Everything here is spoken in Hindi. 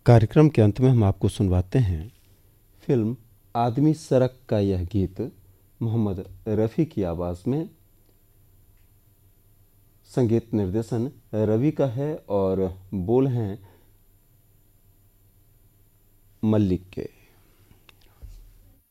कार्यक्रम के अंत में हम आपको सुनवाते हैं फिल्म आदमी सड़क का यह गीत मोहम्मद रफ़ी की आवाज़ में। संगीत निर्देशन रवि का है और बोल हैं मल्लिक के।